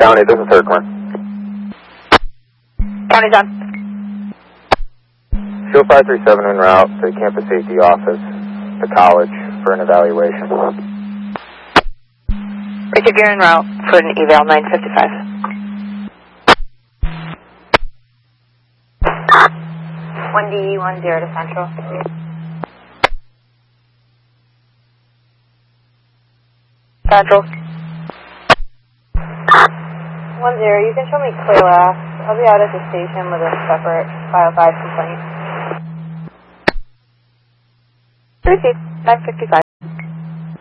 County, this is Turkman. County's on. Show 537 en route to the campus safety office, the college, for an evaluation. Richard, you're en route for an eval 955. 1D10 to Central. Central. 10, you can show me clear last. I'll be out at the station with a separate 505 complaint. 3 feet, 955.